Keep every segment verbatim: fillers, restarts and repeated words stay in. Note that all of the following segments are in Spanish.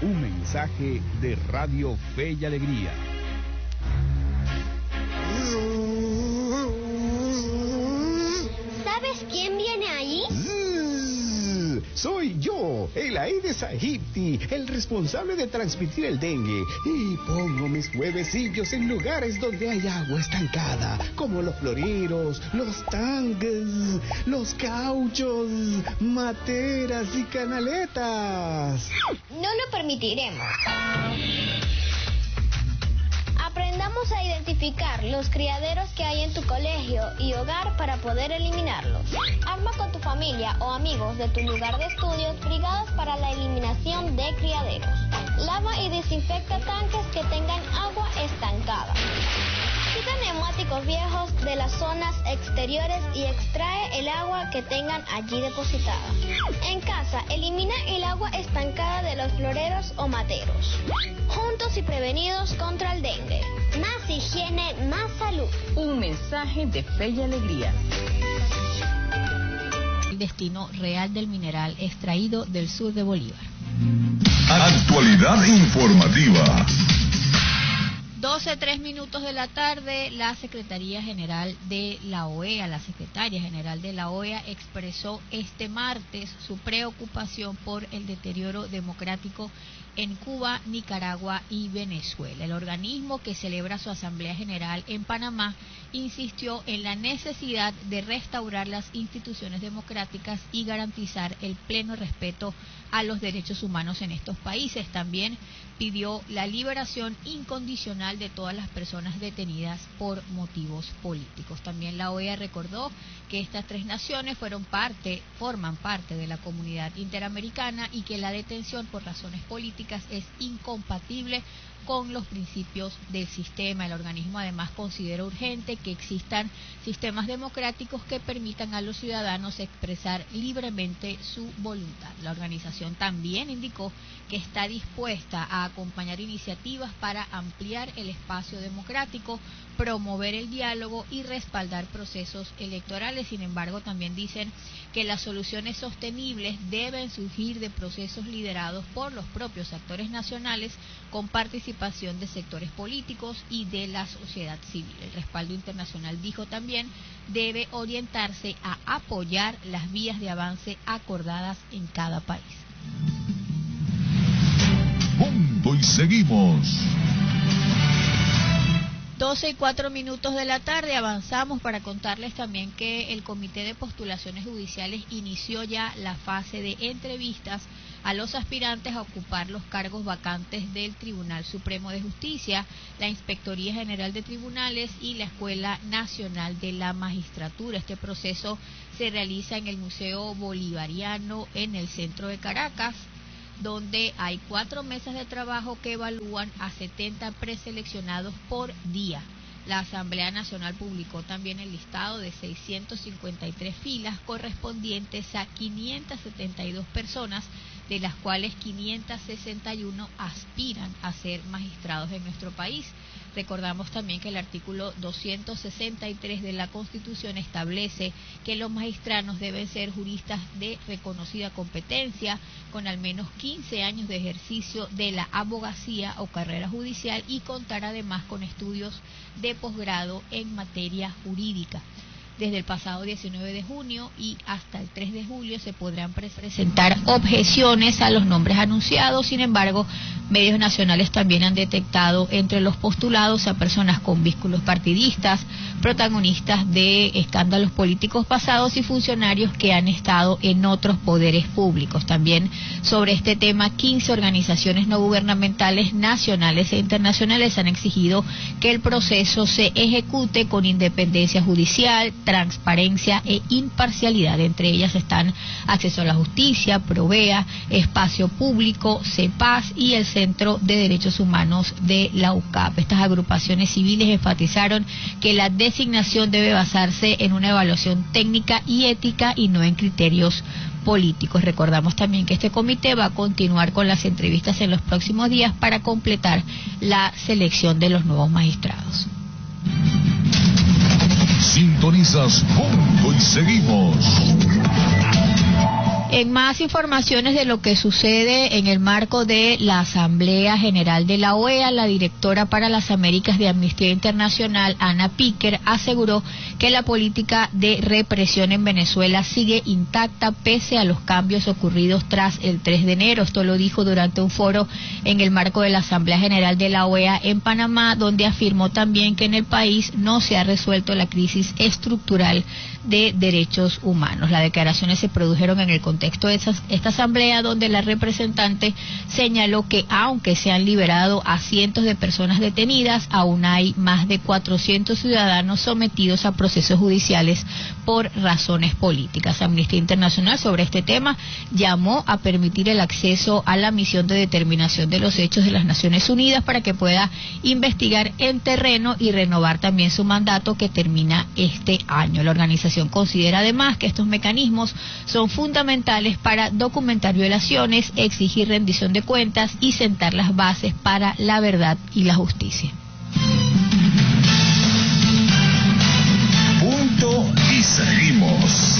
Un mensaje de Radio Fe y Alegría. ¿Sabes quién viene ahí? Soy yo, el Aedes aegypti, el responsable de transmitir el dengue. Y pongo mis huevecillos en lugares donde hay agua estancada, como los floreros, los tanques, los cauchos, materas y canaletas. No lo permitiremos. Aprendamos a identificar los criaderos que hay en tu colegio y hogar para poder eliminarlos. Arma con tu familia o amigos de tu lugar de estudios brigadas para la eliminación de criaderos. Lava y desinfecta tanques que tengan agua estancada. Quita neumáticos viejos de las zonas exteriores y extrae el agua que tengan allí depositada. En casa, elimina el agua estancada de los floreros o materos. Juntos y prevenidos contra el dengue. Más higiene, más salud. Un mensaje de Fe y Alegría. El destino real del mineral extraído del sur de Bolívar. Actualidad informativa. doce, tres minutos de la tarde, la Secretaría General de la O E A, la Secretaria General de la O E A, expresó este martes su preocupación por el deterioro democrático en Cuba, Nicaragua y Venezuela. El organismo, que celebra su Asamblea General en Panamá, insistió en la necesidad de restaurar las instituciones democráticas y garantizar el pleno respeto a los derechos humanos en estos países. También pidió la liberación incondicional de todas las personas detenidas por motivos políticos. También la O E A recordó que estas tres naciones fueron parte, forman parte de la comunidad interamericana y que la detención por razones políticas es incompatible con los principios del sistema. El organismo además considera urgente que existan sistemas democráticos que permitan a los ciudadanos expresar libremente su voluntad. La organización también indicó que está dispuesta a acompañar iniciativas para ampliar el espacio democrático, promover el diálogo y respaldar procesos electorales. Sin embargo, también dicen que las soluciones sostenibles deben surgir de procesos liderados por los propios actores nacionales, con participación de sectores políticos y de la sociedad civil. El respaldo internacional, dijo también, debe orientarse a apoyar las vías de avance acordadas en cada país. Punto y seguimos. doce y cuatro minutos de la tarde, avanzamos para contarles también que el Comité de Postulaciones Judiciales inició ya la fase de entrevistas a los aspirantes a ocupar los cargos vacantes del Tribunal Supremo de Justicia, la Inspectoría General de Tribunales y la Escuela Nacional de la Magistratura. Este proceso se realiza en el Museo Bolivariano en el centro de Caracas, donde hay cuatro mesas de trabajo que evalúan a setenta preseleccionados por día. La Asamblea Nacional publicó también el listado de seiscientas cincuenta y tres filas correspondientes a quinientas setenta y dos personas, de las cuales quinientas sesenta y uno aspiran a ser magistrados en nuestro país. Recordamos también que el artículo doscientos sesenta y tres de la Constitución establece que los magistrados deben ser juristas de reconocida competencia, con al menos quince años de ejercicio de la abogacía o carrera judicial, y contar además con estudios de posgrado en materia jurídica. Desde el pasado diecinueve de junio y hasta el tres de julio se podrán presentar objeciones a los nombres anunciados. Sin embargo, medios nacionales también han detectado entre los postulados a personas con vínculos partidistas, protagonistas de escándalos políticos pasados y funcionarios que han estado en otros poderes públicos. También sobre este tema, quince organizaciones no gubernamentales nacionales e internacionales han exigido que el proceso se ejecute con independencia judicial, transparencia e imparcialidad. Entre ellas están Acceso a la Justicia, Provea, Espacio Público, CEPAS y el Centro de Derechos Humanos de la U C A P. Estas agrupaciones civiles enfatizaron que la designación debe basarse en una evaluación técnica y ética y no en criterios políticos. Recordamos también que este comité va a continuar con las entrevistas en los próximos días para completar la selección de los nuevos magistrados. Sintonizas Punto y Seguimos. En más informaciones de lo que sucede en el marco de la Asamblea General de la O E A, la directora para las Américas de Amnistía Internacional, Anna Picker, aseguró que la política de represión en Venezuela sigue intacta pese a los cambios ocurridos tras el tres de enero. Esto lo dijo durante un foro en el marco de la Asamblea General de la O E A en Panamá, donde afirmó también que en el país no se ha resuelto la crisis estructural de derechos humanos. Las declaraciones se produjeron en el contexto de esa, esta asamblea, donde la representante señaló que aunque se han liberado a cientos de personas detenidas, aún hay más de cuatrocientos ciudadanos sometidos a procesos judiciales por razones políticas. Amnistía Internacional sobre este tema llamó a permitir el acceso a la misión de determinación de los hechos de las Naciones Unidas para que pueda investigar en terreno y renovar también su mandato que termina este año. La organización considera además que estos mecanismos son fundamentales para documentar violaciones, exigir rendición de cuentas y sentar las bases para la verdad y la justicia. Punto y seguimos.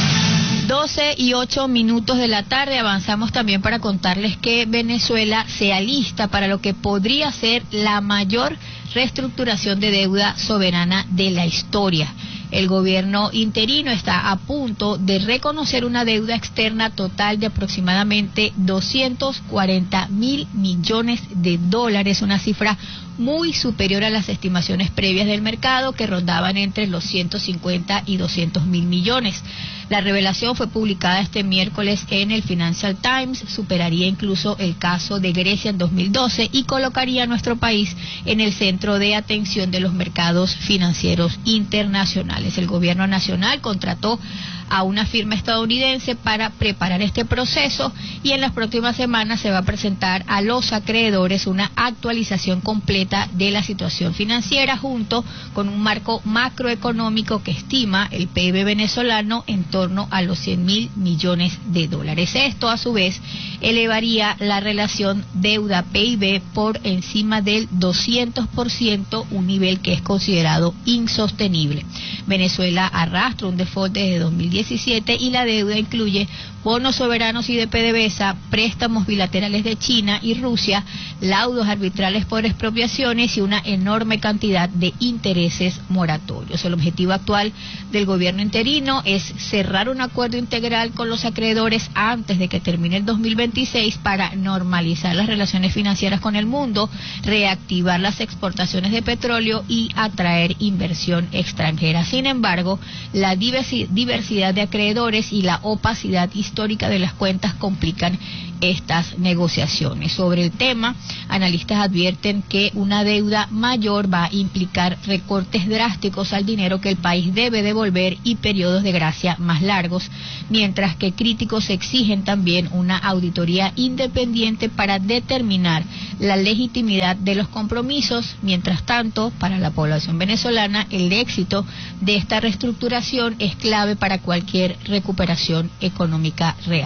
doce y ocho minutos de la tarde, avanzamos también para contarles que Venezuela se alista para lo que podría ser la mayor reestructuración de deuda soberana de la historia. El gobierno interino está a punto de reconocer una deuda externa total de aproximadamente doscientos cuarenta mil millones de dólares, una cifra muy superior a las estimaciones previas del mercado, que rondaban entre los ciento cincuenta y doscientos mil millones. La revelación fue publicada este miércoles en el Financial Times, superaría incluso el caso de Grecia en dos mil doce y colocaría a nuestro país en el centro de atención de los mercados financieros internacionales. El gobierno nacional contrató a una firma estadounidense para preparar este proceso y en las próximas semanas se va a presentar a los acreedores una actualización completa de la situación financiera junto con un marco macroeconómico que estima el P I B venezolano en torno a los cien mil millones de dólares. Esto a su vez elevaría la relación deuda-P I B por encima del doscientos por ciento, un nivel que es considerado insostenible. Venezuela arrastra un default desde dos mil diecisiete y la deuda incluye bonos soberanos y de PDVSA, préstamos bilaterales de China y Rusia, laudos arbitrales por expropiaciones y una enorme cantidad de intereses moratorios. El objetivo actual del gobierno interino es cerrar un acuerdo integral con los acreedores antes de que termine el dos mil veintiséis para normalizar las relaciones financieras con el mundo, reactivar las exportaciones de petróleo y atraer inversión extranjera. Sin embargo, la diversidad de acreedores y la opacidad histórica de las cuentas complican estas negociaciones. Sobre el tema, analistas advierten que una deuda mayor va a implicar recortes drásticos al dinero que el país debe devolver y periodos de gracia más largos, mientras que críticos exigen también una auditoría independiente para determinar la legitimidad de los compromisos. Mientras tanto, para la población venezolana, el éxito de esta reestructuración es clave para cualquier recuperación económica real.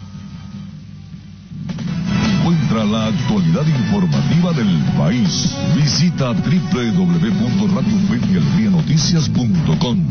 Encuentra la actualidad informativa del país. Visita doble u doble u doble u punto radio fe y alegría noticias punto com.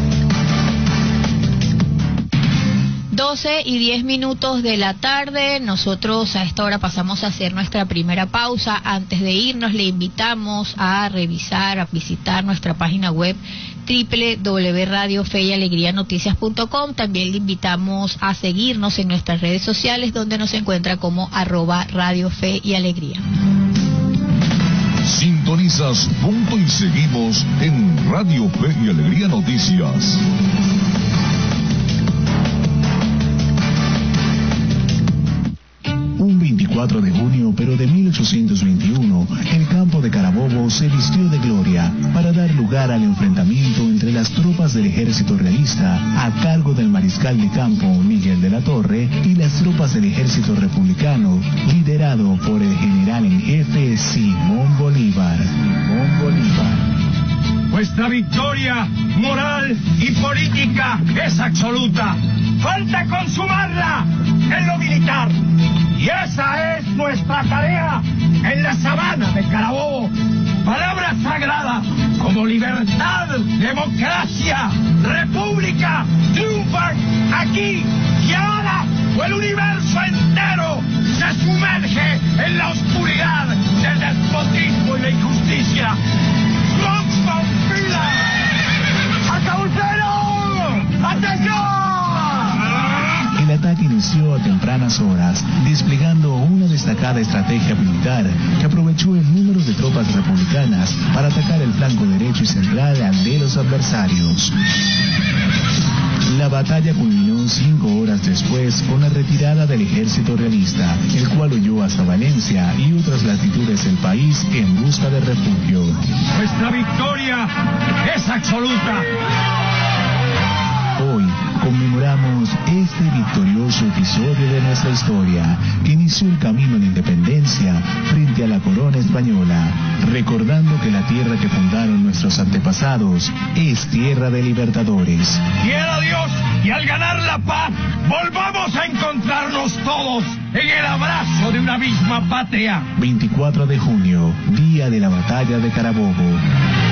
doce y diez minutos de la tarde, nosotros a esta hora pasamos a hacer nuestra primera pausa. Antes de irnos, le invitamos a revisar, a visitar nuestra página web doble u doble u doble u punto radio fe y alegría noticias punto com. También le invitamos a seguirnos en nuestras redes sociales, donde nos encuentra como arroba Radio Fe y Alegría. Sintonizas Punto y Seguimos en Radio Fe y Alegría Noticias. Un veinticuatro de junio, pero de mil ochocientos veintiuno, el campo de Carabobo se vistió de gloria para dar lugar al enfrentamiento entre las tropas del ejército realista a cargo del mariscal de campo Miguel de la Torre y las tropas del ejército republicano liderado por el general en jefe Simón Bolívar. Simón Bolívar. Nuestra victoria moral y política es absoluta. Falta consumarla en lo militar. Y esa es nuestra tarea en la sabana de Carabobo. Palabras sagradas como libertad, democracia, república, triunfan aquí y ahora o el universo entero se sumerge en la oscuridad del despotismo y la injusticia. ¡Rompan filas! ¡Hasta un cero! ¡Atención! El ataque inició a tempranas horas, desplegando una destacada estrategia militar que aprovechó el número de tropas republicanas para atacar el flanco derecho y central de los adversarios. La batalla culminó cinco horas después con la retirada del ejército realista, el cual huyó hasta Valencia y otras latitudes del país en busca de refugio. Nuestra victoria es absoluta. Hoy conmemoramos este victorioso episodio de nuestra historia que inició el camino a la independencia frente a la corona española, recordando que la tierra que fundaron nuestros antepasados es tierra de libertadores. Quiera Dios, y al ganar la paz, volvamos a encontrarnos todos en el abrazo de una misma patria. veinticuatro de junio, día de la batalla de Carabobo.